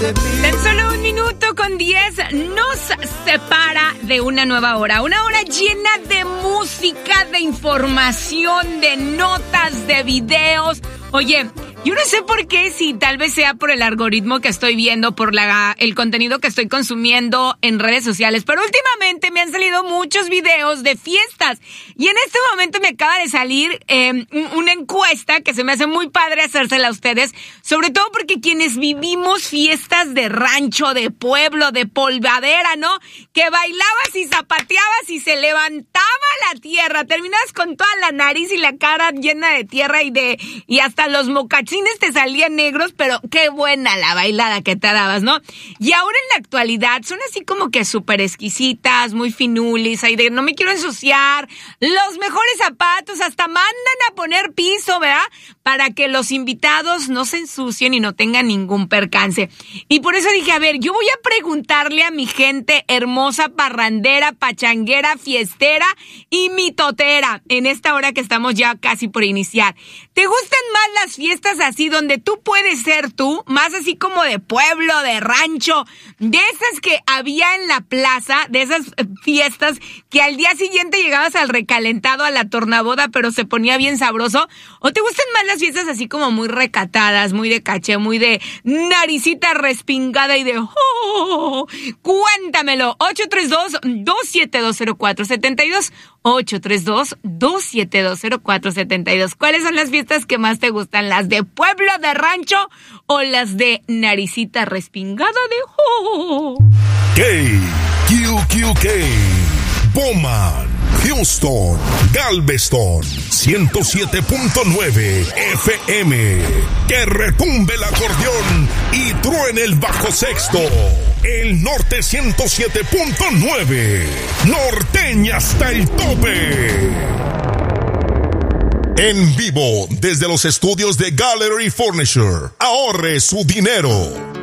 Tan solo 1:10 nos separa de una nueva hora. Una hora llena de música, de información, de notas, de videos. Oye, yo no sé por qué, si tal vez sea por el algoritmo que estoy viendo, por el contenido que estoy consumiendo en redes sociales, pero últimamente me han salido muchos videos de fiestas. Y en este momento me acaba de salir una encuesta que se me hace muy padre hacérsela a ustedes, sobre todo porque quienes vivimos fiestas de rancho, de pueblo, de polvadera, ¿no? Que bailabas y zapateabas y se levantaba la tierra, terminabas con toda la nariz y la cara llena de tierra y hasta los mocachines te salían negros, pero qué buena la bailada que te dabas, ¿no? Y ahora en la actualidad son así como que súper exquisitas, muy finulis, ahí de no me quiero ensuciar, los mejores zapatos, hasta mandan a poner piso, ¿verdad? Para que los invitados no se ensucien y no tengan ningún percance. Y por eso dije, a ver, yo voy a preguntarle a mi gente hermosa, parrandera, pachanguera, fiestera y mitotera, en esta hora que estamos ya casi por iniciar. ¿Te gustan más las fiestas así donde tú puedes ser tú? Más así como de pueblo, de rancho, de esas que había en la plaza, de esas fiestas que al día siguiente llegabas al recalentado, a la tornaboda, pero se ponía bien sabroso. ¿O te gustan más las fiestas así como muy recatadas, muy de caché, muy de naricita respingada y de Cuéntamelo. 832-272-0472. 832-272-0472. ¿Cuáles son las fiestas que más te gustan? ¿Las de pueblo, de rancho o las de naricita respingada de KQQK, Bowman, Houston, Galveston, 107.9 FM. Que retumbe el acordeón y truene el bajo sexto. El norte 107.9. Norteña hasta el tope. En vivo desde los estudios de Gallery Furniture. Ahorre su dinero.